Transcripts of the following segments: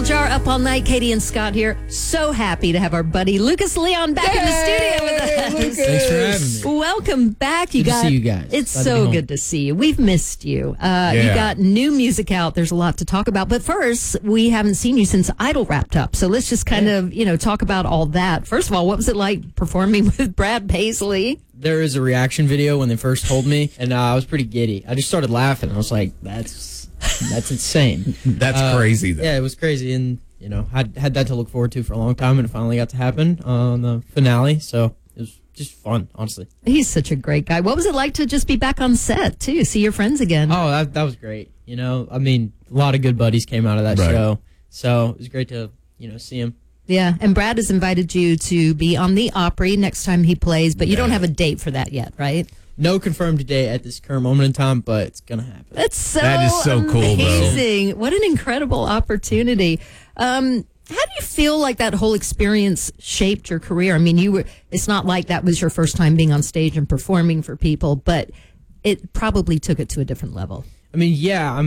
Jar up all night. Katie and Scott here. So happy to have our buddy Lucas Leon back in the studio with us. Lucas. Thanks for having me. Welcome back. Good to see you guys. It's Glad to be so home. good to see you. We've missed you. You got new music out. There's a lot to talk about. But first, we haven't seen you since Idol wrapped up. So let's just kind of, talk about all that. First of all, what was it like performing with Brad Paisley? There is a reaction video when they first told me, and I was pretty giddy. I just started laughing. I was like, that's insane. That's crazy, though. Yeah, it was crazy, and, I had that to look forward to for a long time, and it finally got to happen on the finale, so it was just fun, honestly. He's such a great guy. What was it like to just be back on set, too, see your friends again? Oh, that was great. A lot of good buddies came out of that show, so it was great to, see him. Yeah, and Brad has invited you to be on the Opry next time he plays, but you don't have a date for that yet, right? No confirmed date at this current moment in time, but it's going to happen. That is so cool, though. amazing. What an incredible opportunity. How do you feel like that whole experience shaped your career? I mean, it's not like that was your first time being on stage and performing for people, but it probably took it to a different level. You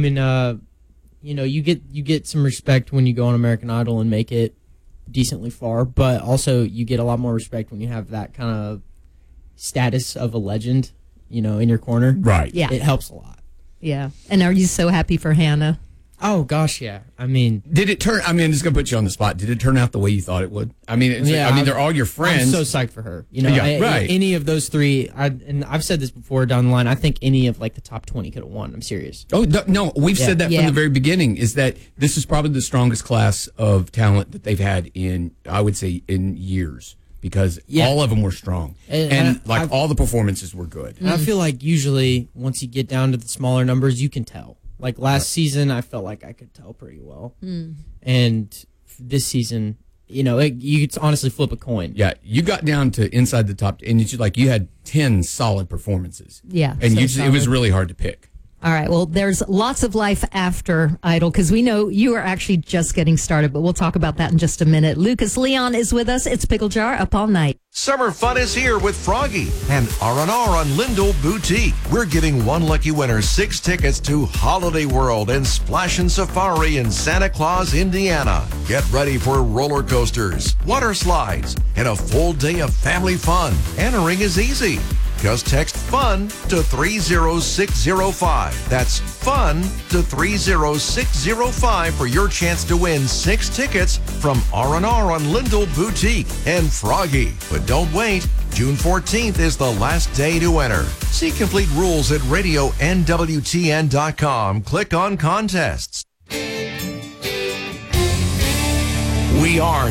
get some respect when you go on American Idol and make it decently far, but also you get a lot more respect when you have that kind of status of a legend, in your corner. Right. Yeah. It helps a lot. Yeah. And are you so happy for Hannah? Oh, gosh, yeah. Did it turn, I'm just going to put you on the spot. Did it turn out the way you thought it would? They're all your friends. I'm so psyched for her. Right. Any of those three, and I've said this before down the line, I think any of the top 20 could have won. I'm serious. Oh, no, we've said that from the very beginning, is that this is probably the strongest class of talent that they've had in years, because all of them were strong. And all the performances were good. And I feel like usually once you get down to the smaller numbers, you can tell. Like last season, I felt like I could tell pretty well. And this season, you could honestly flip a coin. Yeah, you got down to inside the top, and you had 10 solid performances. Yeah. And it was really hard to pick. All right. Well, there's lots of life after Idol, because we know you are actually just getting started, but we'll talk about that in just a minute. Lucas Leon is with us. It's Pickle Jar up all night. Summer fun is here with Froggy and R&R on Lindell Boutique. We're giving one lucky winner 6 tickets to Holiday World and Splashin' Safari in Santa Claus, Indiana. Get ready for roller coasters, water slides, and a full day of family fun. Entering is easy. Just text FUN to 30605. That's FUN to 30605 for your chance to win 6 tickets from R&R on Lindell Boutique and Froggy. But don't wait. June 14th is the last day to enter. See complete rules at radionwtn.com. Click on contests. We are